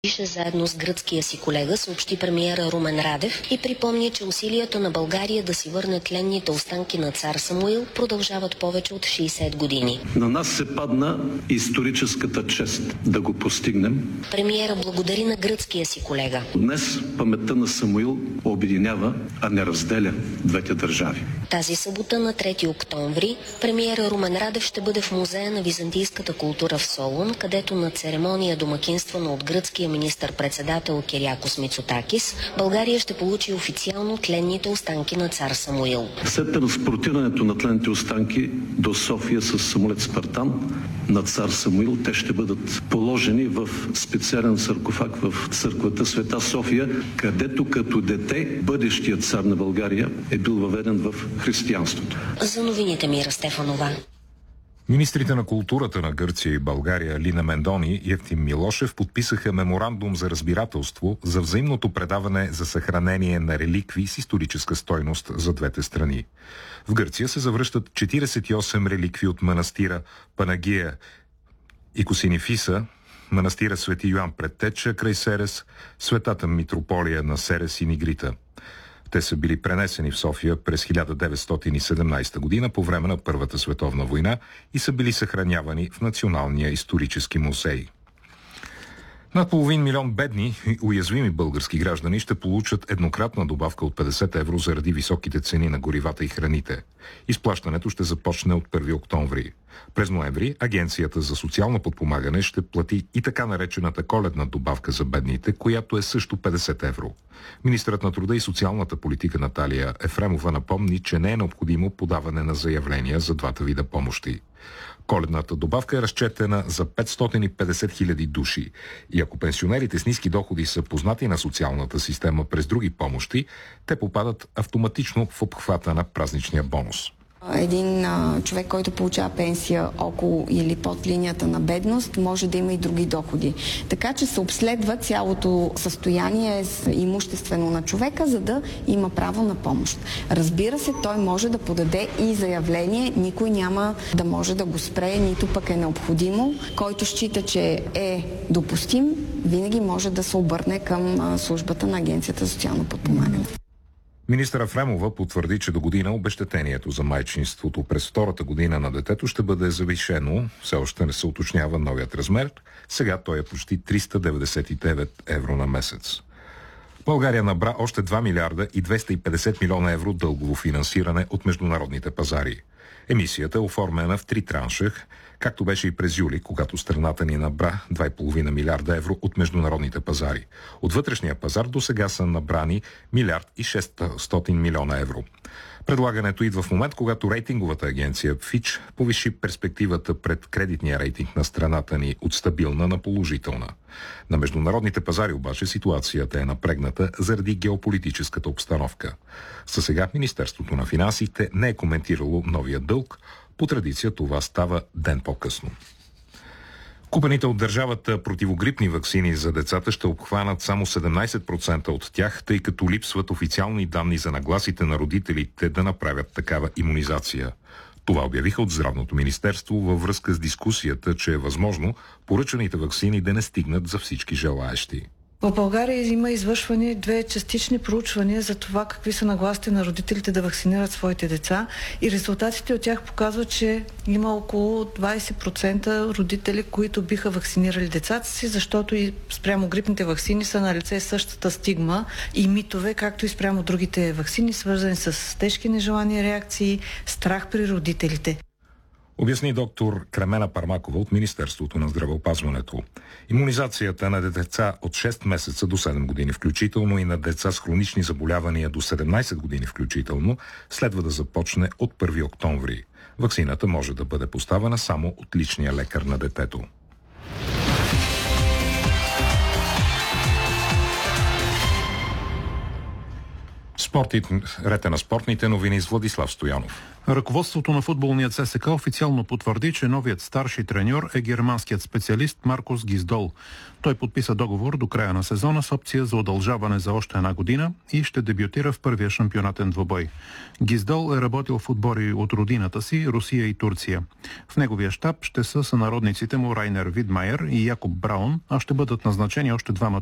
Пише заедно с гръцкия си колега, съобщи премиера Румен Радев и припомни, че усилията на България да си върне тленните останки на цар Самуил продължават повече от 60 години. На нас се падна историческата чест да го постигнем. Премиера благодари на гръцкия си колега. Днес паметта на Самуил обединява, а не разделя двете държави. Тази събота на 3 октомври премиера Румен Радев ще бъде в Музея на византийската култура в Солун, където на церемония домакинствана от гръцкия министър-председател Кириакос Мицотакис, България ще получи официално тленните останки на цар Самуил. След транспортирането на тленните останки до София с самолет Спартан на цар Самуил, те ще бъдат положени в специален саркофаг в църквата Света София, където като дете бъдещият цар на България е бил въведен в християнството. За новините Мира Стефанова. Министрите на културата на Гърция и България Лина Мендони и Евтим Милошев подписаха меморандум за разбирателство за взаимното предаване за съхранение на реликви с историческа стойност за двете страни. В Гърция се завръщат 48 реликви от манастира Панагия Икосинифиса, манастира Свети Йоан Предтеча край Серес, Светата Митрополия на Серес и Нигрита. Те са били пренесени в София през 1917 година по време на Първата световна война и са били съхранявани в Националния исторически музей. Над половин милион бедни и уязвими български граждани ще получат еднократна добавка от 50 евро заради високите цени на горивата и храните. Изплащането ще започне от 1 октомври. През ноември Агенцията за социално подпомагане ще плати и така наречената коледна добавка за бедните, която е също 50 евро. Министърът на труда и социалната политика Наталия Ефремова напомни, че не е необходимо подаване на заявления за двата вида помощи. Коледната добавка е разчетена за 550 хиляди души и ако пенсионерите с ниски доходи са познати на социалната система през други помощи, те попадат автоматично в обхвата на празничния бонус. Един човек, който получава пенсия около или под линията на бедност, може да има и други доходи. Така че се обследва цялото състояние имуществено на човека, за да има право на помощ. Разбира се, той може да подаде и заявление, никой няма да може да го спре, нито пък е необходимо. Който счита, че е допустим, винаги може да се обърне към службата на Агенцията за социално подпомагане. Министър Ефремова потвърди, че до година обезщетението за майчинството през втората година на детето ще бъде завишено. Все още не се уточнява новият размер. Сега той е почти 399 евро на месец. България набра още 2 милиарда и 250 милиона евро дългово финансиране от международните пазари. Емисията е оформена в 3 транша, както беше и през юли, когато страната ни набра 2,5 милиарда евро от международните пазари. От вътрешния пазар до сега са набрани 1 и 600 милиона евро. Предлагането идва в момент, когато рейтинговата агенция Fitch повиши перспективата пред кредитния рейтинг на страната ни от стабилна на положителна. На международните пазари обаче ситуацията е напрегната заради геополитическата обстановка. Със сега Министерството на финансите не е коментирало новия дълг. По традиция това става ден по-късно. Купените от държавата противогрипни ваксини за децата ще обхванат само 17% от тях, тъй като липсват официални данни за нагласите на родителите да направят такава имунизация. Това обявиха от Здравното министерство във връзка с дискусията, че е възможно поръчаните ваксини да не стигнат за всички желаещи. В България има извършвани 2 частични проучвания за това какви са нагласите на родителите да вакцинират своите деца и резултатите от тях показват, че има около 20% родители, които биха вакцинирали децата си, защото и спрямо грипните ваксини са на лице същата стигма и митове, както и спрямо другите ваксини, свързани с тежки нежелани реакции, страх при родителите. Обясни доктор Кремена Пармакова от Министерството на здравеопазването. Имунизацията на деца от 6 месеца до 7 години включително и на деца с хронични заболявания до 17 години включително следва да започне от 1 октомври. Ваксината може да бъде поставена само от личния лекар на детето. Рете на спортните новини с Владислав Стоянов. Ръководството на футболния ЦСКА официално потвърди, че новият старши треньор е германският специалист Маркус Гиздол. Той подписа договор до края на сезона с опция за удължаване за още една година и ще дебютира в първия шампионатен двубой. Гиздол е работил в отбори от родината си, Русия и Турция. В неговия щаб ще са сънародниците му Райнер Видмайер и Якоб Браун, а ще бъдат назначени още двама